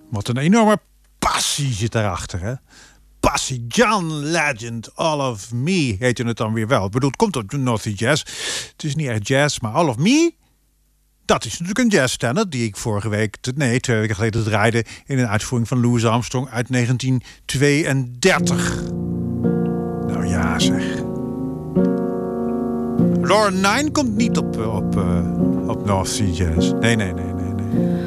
Wat een enorme passie zit daarachter, hè? Passie, John Legend, All of Me heette het dan weer wel. Ik bedoel, het komt op North Sea Jazz. Het is niet echt jazz, maar All of Me, dat is natuurlijk een jazzstandard die ik vorige week, 2 weken geleden draaide in een uitvoering van Louis Armstrong uit 1932. Nou ja, zeg. Laura 9 komt niet op North Sea Jazz. Nee.